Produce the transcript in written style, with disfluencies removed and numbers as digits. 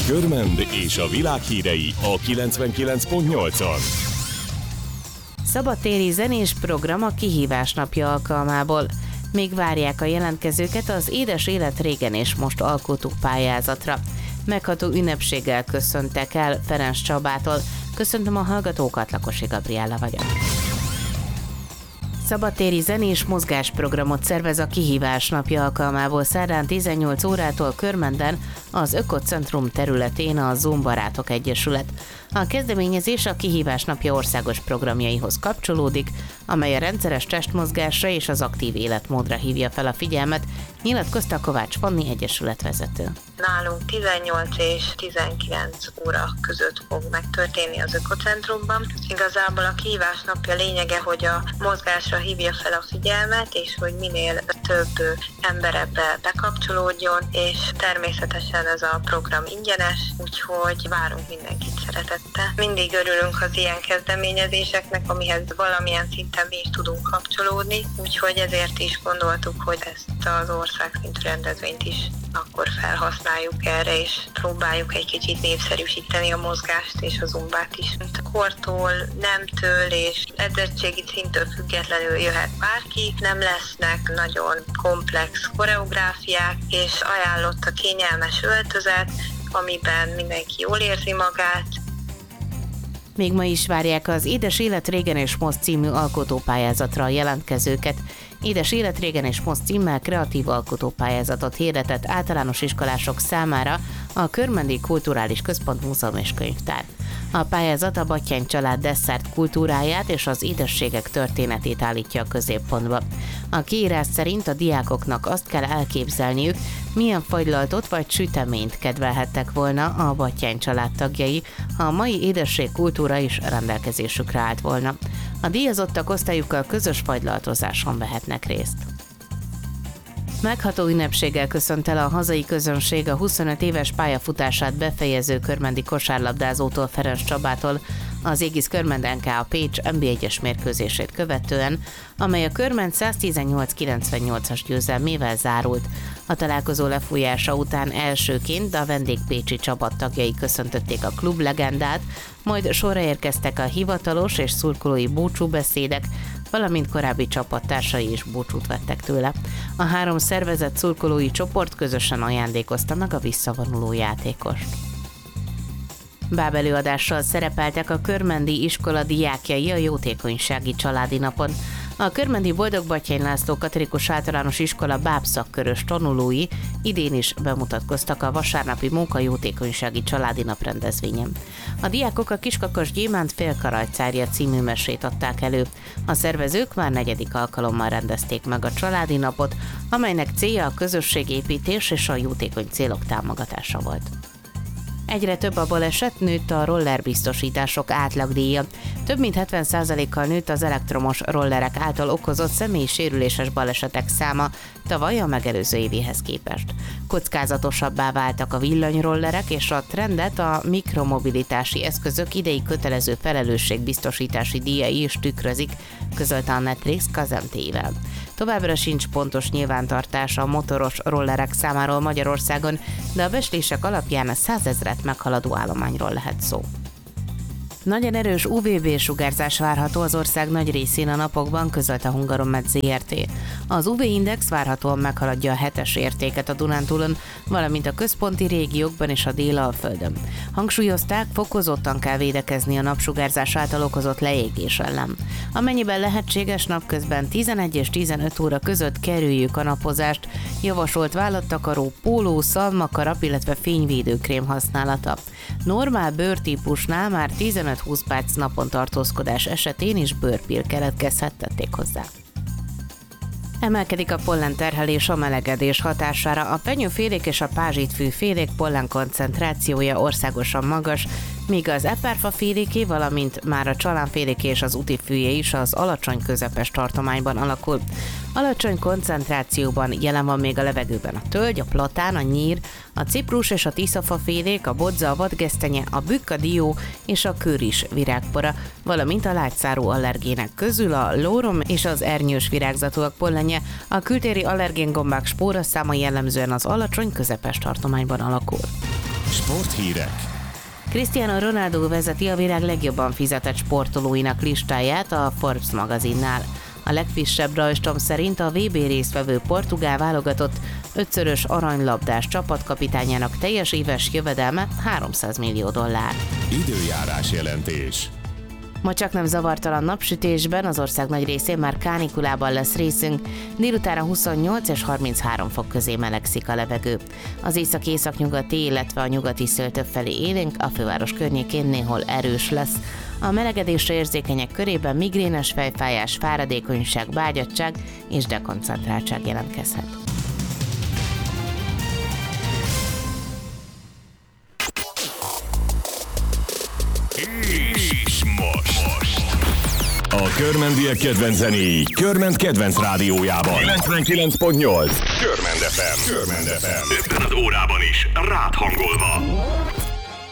Körmend és a világ hírei a 99.8-on. Szabadtéri zenés program a Kihívás napja alkalmából. Még várják a jelentkezőket az Édes élet régen és most alkotó pályázatra. Megható ünnepséggel köszöntek el Ferenc Csabától. Köszöntöm a hallgatókat, Lakosi Gabriella vagyok. Szabadtéri zenés mozgásprogramot szervez a Kihívás napja alkalmából szerdán 18 órától Körmenden, az Ökocentrum területén a Zombarátok Egyesület. A kezdeményezés a Kihívás napja országos programjaihoz kapcsolódik, amely a rendszeres testmozgásra és az aktív életmódra hívja fel a figyelmet, nyilatkozta Kovács Fanni egyesület vezető. Nálunk 18 és 19 óra között fog megtörténni az Ökocentrumban. Igazából a Kihívás napja lényege, hogy a mozgásra hívja fel a figyelmet, és hogy minél több ember ebbe bekapcsolódjon, és természetesen ez a program ingyenes, úgyhogy várunk mindenkit szeretettel. Mindig örülünk az ilyen kezdeményezéseknek, amihez valamilyen szinten mi is tudunk kapcsolódni, úgyhogy ezért is gondoltuk, hogy ezt az országszintű rendezvényt is akkor felhasználjuk erre, és próbáljuk egy kicsit népszerűsíteni a mozgást és a zumbát is. A kortól, nemtől és edzettségi szinttől függetlenül jöhet bárki, nem lesznek nagyon komplex koreográfiák, és ajánlott a kényelmes öltözet, amiben mindenki jól érzi magát. Még ma is várják az Édes élet régen és most című alkotópályázatra a jelentkezőket. Édes élet régen és most címmel kreatív alkotópályázatot hirdetett általános iskolások számára a Körmendi Kulturális Központ Múzeum és Könyvtár. A pályázat a Batthyány család desszert kultúráját és az édességek történetét állítja a középpontba. A kiírás szerint a diákoknak azt kell elképzelniük, milyen fagylaltot vagy süteményt kedvelhettek volna a Batthyány család tagjai, ha a mai édesség kultúra is rendelkezésükre állt volna. A díjazottak osztályukkal közös fagylaltozáson vehetnek részt. Megható ünnepséggel köszönt el a hazai közönség a 25 éves pályafutását befejező körmendi kosárlabdázótól, Ferenc Csabától az Égisz Körmend NK Pécs NB1-es mérkőzését követően, amely a Körmend 118-98-as győzelmével zárult. A találkozó lefújása után elsőként a vendégpécsi csapat tagjai köszöntötték a klub legendát, majd sorra érkeztek a hivatalos és szurkolói búcsúbeszédek, valamint korábbi csapattársai is búcsút vettek tőle. A három szervezett szurkolói csoport közösen ajándékozta meg a visszavonuló játékost. Bábelőadással szerepeltek a körmendi iskola diákjai a jótékonysági családi napon. A körmendi Boldog Batthyány László Katolikus Általános Iskola bábszakkörös tanulói idén is bemutatkoztak a vasárnapi munkajótékonysági családi nap rendezvényen. A diákok a Kiskakas Gyémánt Félkarajcárja című mesét adták elő. A szervezők már 4. alkalommal rendezték meg a családi napot, amelynek célja a közösségépítés és a jótékony célok támogatása volt. Egyre több a baleset, nőtt a rollerbiztosítások átlagdíja. Több mint 70%-kal nőtt az elektromos rollerek által okozott személyi sérüléses balesetek száma tavaly a megelőző évéhez képest. Kockázatosabbá váltak a villanyrollerek, és a trendet a mikromobilitási eszközök idei kötelező felelősségbiztosítási díjai is tükrözik, közölte a Netflix KZMT-vel. Továbbra sincs pontos nyilvántartás a motoros rollerek számáról Magyarországon, de a becslések alapján a 100 000-et meghaladó állományról lehet szó. Nagyon erős UVB-sugárzás várható az ország nagy részén a napokban, közölte a Hungaromed Zrt. Az UV-index várhatóan meghaladja a 7-es értéket a Dunántúlon, valamint a központi régiókban és a Dél-Alföldön. Hangsúlyozták, fokozottan kell védekezni a napsugárzás által okozott leégés ellen. Amennyiben lehetséges, napközben 11 és 15 óra között kerüljük a napozást, javasolt vállattakaró, póló, szalmakarap, illetve fényvédőkrém használata. Normál bőrtípusnál már 15-20 perc napon tartózkodás esetén is bőrpír keletkezhet, tették hozzá. Emelkedik a pollenterhelés a melegedés hatására. A fenyőfélék és a pázsitfűfélék pollen koncentrációja országosan magas, míg az eperfaféléké, valamint már a csalánféléké és az utifűjé is az alacsony közepes tartományban alakul. Alacsony koncentrációban jelen van még a levegőben a tölgy, a platán, a nyír, a ciprus és a tiszafafélék, a bodza, a vadgesztenye, a bükk, a dió és a kőris virágpora, valamint a lágyszárú allergének közül a lórom és az ernyős virágzatúak pollenje, a kültéri allergéngombák spóraszáma jellemzően az alacsony közepes tartományban alakul. Sporthírek. Cristiano Ronaldo vezeti a világ legjobban fizetett sportolóinak listáját a Forbes magazinnál. A legfrissebb rajzstom szerint a VB résztvevő portugál válogatott 5-szörös aranylabdás csapatkapitányának teljes éves jövedelme $300 millió. Időjárás jelentés. Ma csaknem zavartalan napsütésben, az ország nagy részén már kánikulában lesz részünk, délutánra 28 és 33 fok közé melegszik a levegő. Az észak-északnyugati, illetve a nyugati szél többfelé élénk, a főváros környékén néhol erős lesz. A melegedésre érzékenyek körében migrénes fejfájás, fáradékonyság, bágyadtság és dekoncentráltság jelentkezhet. És most a körmendiek kedvenc zenéi Körment kedvenc rádiójában 99.8 Körmend FM. Ebben az órában is rád hangolva.